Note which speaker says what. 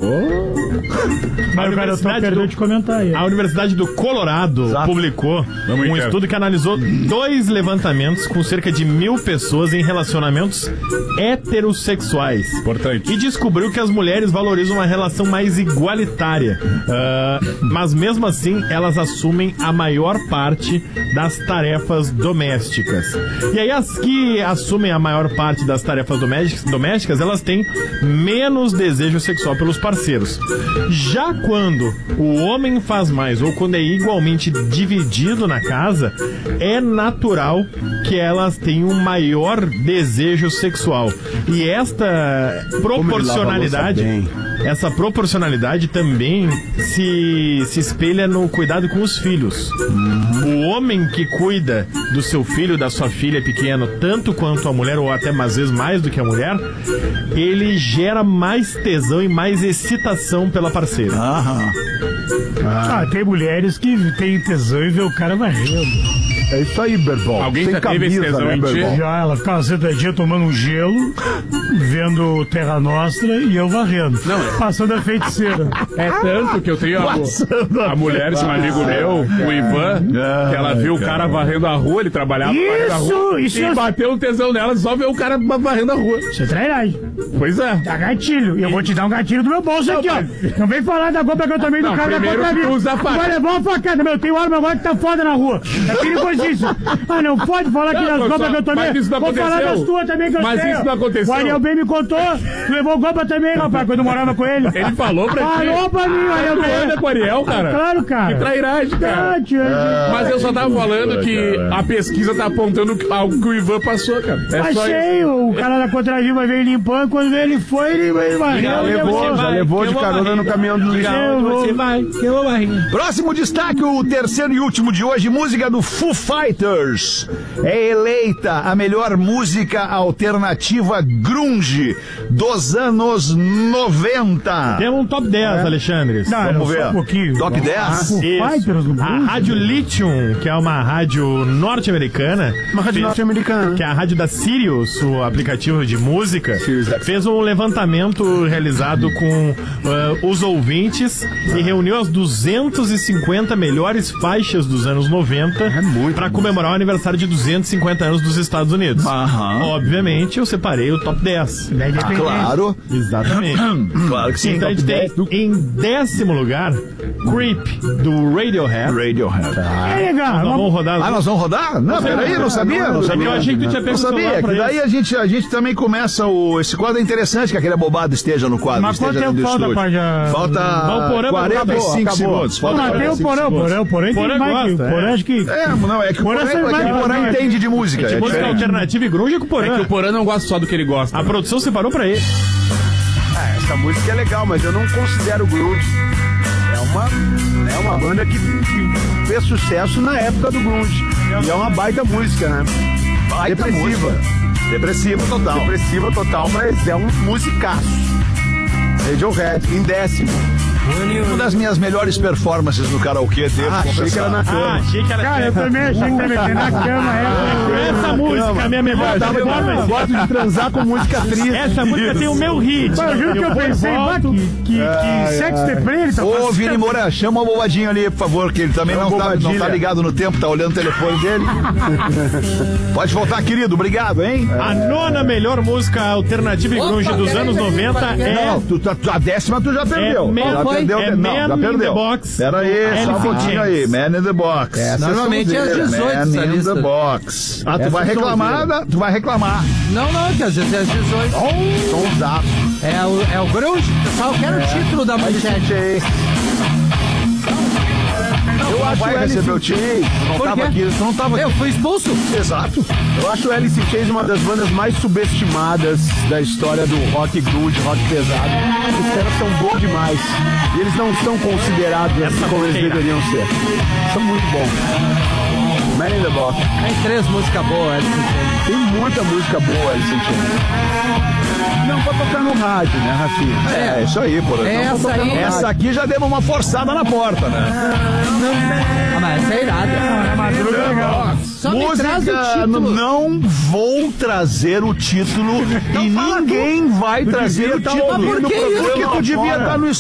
Speaker 1: Mas o cara só perdeu de comentar aí.
Speaker 2: A Universidade do Colorado publicou um estudo que analisou 2 levantamentos com cerca de 1.000 pessoas em relacionamentos heterossexuais.
Speaker 3: Importante.
Speaker 2: E descobriu que as mulheres valorizam uma relação mais igualitária. Mas mesmo assim, elas assumem a maior parte das tarefas domésticas. E aí as que assumem a maior parte das tarefas domésticas, elas têm menos desejo sexual pelos parceiros. Já quando o homem faz mais ou quando é igualmente dividido na casa, é natural que elas tenham um maior desejo sexual. E esta proporcionalidade também se espelha no cuidado com os filhos. O homem que cuida do seu filho, da sua filha pequena, tanto quanto a mulher, ou até às vezes mais do que a mulher, ele gera mais tesão e mais excitação pela parceira.
Speaker 1: Tem mulheres que têm tesão e vê o cara varrendo.
Speaker 4: É isso aí, Berbol.
Speaker 3: Alguém
Speaker 4: sem
Speaker 3: já teve esse
Speaker 4: camisa,
Speaker 3: tesão
Speaker 4: né,
Speaker 3: em ti?
Speaker 4: Berbol?
Speaker 1: Já ela ficava sentadinha tomando um gelo, vendo Terra Nostra e eu varrendo. Passando a feiticeira.
Speaker 3: É tanto que eu tenho a mulher de um amigo meu, o Ivan, que ela viu o cara varrendo a rua, ele trabalhava varrendo a rua, e bateu o tesão nela só ver o cara varrendo a rua.
Speaker 1: Isso é trairagem.
Speaker 3: Pois é.
Speaker 1: Dá gatilho. E eu vou te dar um gatilho do meu bolso aqui, ó. Não vem falar da roupa que eu tomei do cara da
Speaker 3: primeiro
Speaker 1: porta
Speaker 3: que tu
Speaker 1: vida.
Speaker 3: usa a faca.
Speaker 1: Vai levar uma facada, meu. Tem arma agora que tá foda na rua. É perigosíssimo. Não pode falar aqui das roupas que eu tomei.
Speaker 3: Mas isso não
Speaker 1: Vou falar
Speaker 3: aconteceu.
Speaker 1: das tuas também que eu
Speaker 3: Mas
Speaker 1: tenho.
Speaker 3: isso não aconteceu.
Speaker 1: O Ariel bem me contou. Tu levou roupa também, rapaz, quando eu morava com ele.
Speaker 3: Ele falou pra ti.
Speaker 1: Falou pra mim, o Ariel
Speaker 3: Tu
Speaker 1: bem.
Speaker 3: anda com o Ariel, cara?
Speaker 1: Claro, cara.
Speaker 3: Que trairagem, cara. Mas eu só tava falando que a pesquisa tá apontando algo que o Ivan passou, cara. É só
Speaker 1: Achei,
Speaker 3: isso.
Speaker 1: o cara da Contraviva veio limpando, quando ele foi, ele varreu.
Speaker 4: Já levou de carona no caminhão do lixo.
Speaker 1: Você vai, que eu vou barrinha.
Speaker 4: Próximo destaque, o terceiro e último de hoje, música do Foo Fighters. É eleita a melhor música alternativa grunge dos anos 90.
Speaker 2: Temos um top 10, Alexandre.
Speaker 4: Vamos ver.
Speaker 1: Um pouquinho.
Speaker 4: Top 10.
Speaker 1: Foo Fighters no
Speaker 2: A
Speaker 1: blues?
Speaker 2: Rádio Lithium, que é uma rádio norte-americana,
Speaker 4: Uma rádio norte-americana.
Speaker 2: que é a rádio da Sirius, o aplicativo de música, fez um levantamento realizado com os ouvintes e reuniu as 250 melhores faixas dos anos 90 para comemorar o aniversário de 250 anos dos Estados Unidos. Obviamente, eu separei o top 10.
Speaker 4: Claro.
Speaker 2: Exatamente.
Speaker 4: Claro que sim.
Speaker 2: Então a gente tem em 10º lugar Creep, do Radiohead.
Speaker 1: É legal.
Speaker 2: Nós vamos rodar.
Speaker 4: Nós vamos rodar? Não, peraí, não sabia. Não sabia.
Speaker 2: Eu achei que tu tinha
Speaker 4: Não
Speaker 2: pego o celular
Speaker 4: sabia,
Speaker 2: pra
Speaker 4: que daí
Speaker 2: isso.
Speaker 4: a gente também começa esse quadro é interessante, que aquele abobado esteja no quadro.
Speaker 1: Mas quanto
Speaker 4: esteja
Speaker 1: tempo
Speaker 4: no
Speaker 1: falta
Speaker 4: estúdio.
Speaker 1: pra já...
Speaker 4: Falta
Speaker 2: Não, Porã,
Speaker 4: 45
Speaker 2: acabou.
Speaker 4: segundos. Falta
Speaker 1: Mas tem o
Speaker 4: 45
Speaker 1: Porã,
Speaker 4: segundos.
Speaker 1: Porã
Speaker 2: Porã
Speaker 1: tem mais que...
Speaker 2: gosta,
Speaker 1: Porã acho que...
Speaker 4: Não, é que o
Speaker 1: Porã
Speaker 4: Porã,
Speaker 1: sempre vai-
Speaker 4: Porã entende de música. é
Speaker 2: Música
Speaker 4: diferente.
Speaker 2: alternativa e grunge com o Porã.
Speaker 3: É que o Porã não gosta só do que ele gosta.
Speaker 2: A produção separou pra ele.
Speaker 5: Essa música é legal, mas eu não considero grunge. É uma banda que fez sucesso na época do grunge. E é uma baita música, né?
Speaker 4: Depressiva total.
Speaker 5: Depressiva total, mas é um musicaço. Radiohead, em 10º.
Speaker 4: Uma das minhas melhores performances no karaokê, devo
Speaker 5: Achei que era na cama.
Speaker 2: Achei que era...
Speaker 1: Cara, eu também achei que ia meter na cama.
Speaker 2: Essa música, a minha melhor
Speaker 5: Eu
Speaker 2: performance.
Speaker 5: gosto de transar com música triste.
Speaker 2: Essa música tem o meu hit.
Speaker 1: Mas juro que eu pensei, que sexo deprê, ele tá
Speaker 4: Ô, Vini Moura, chama o bobadinho ali, por favor, que ele também não tá ligado no tempo, tá olhando o telefone dele. Pode voltar, querido, obrigado, hein?
Speaker 2: A 9ª melhor música alternativa e grunge dos anos 90 é...
Speaker 4: Não, a 10ª tu já perdeu.
Speaker 2: Man-
Speaker 4: Já perdeu.
Speaker 2: é
Speaker 4: Não,
Speaker 2: Man
Speaker 4: já
Speaker 2: in
Speaker 4: perdeu.
Speaker 2: the Box.
Speaker 4: Pera aí,
Speaker 2: Alice
Speaker 4: só um
Speaker 2: in
Speaker 4: pouquinho aí.
Speaker 2: Chains.
Speaker 4: Man in the Box.
Speaker 6: Normalmente é às 18
Speaker 4: Man
Speaker 6: essa
Speaker 4: in
Speaker 6: lista.
Speaker 4: the Box. Tu vai reclamar, tu vai reclamar.
Speaker 6: Não, que às vezes é às 18.
Speaker 4: Sonsaço.
Speaker 6: É o grunge. Pessoal, eu quero o título da manchete.
Speaker 5: Eu acho
Speaker 4: Vai
Speaker 5: o Alice
Speaker 4: receber o
Speaker 5: in
Speaker 4: time.
Speaker 5: Chains.
Speaker 6: Por quê?
Speaker 5: Tu não tava aqui.
Speaker 6: Eu fui expulso.
Speaker 4: Exato.
Speaker 5: Eu acho o Alice in Chains uma das bandas mais subestimadas da história do rock grunge, rock pesado. Os caras são bons demais. E eles não são considerados assim como eles deveriam ser. São muito bons. Man in the Box.
Speaker 6: Tem 3 músicas boas, Alice in Chains.
Speaker 5: Tem muita música boa, Alice in Chains. Não pra tocar no rádio, né, Rafinha?
Speaker 4: É isso aí, por exemplo.
Speaker 6: Essa aí.
Speaker 4: Essa aqui já deu uma forçada na porta, né?
Speaker 6: Ah, mas essa é irada. Só me traz o
Speaker 4: Música,
Speaker 6: título.
Speaker 4: não vou trazer o título e ninguém vai trazer o título.
Speaker 6: Mas por que isso?
Speaker 4: Porque tu devia estar no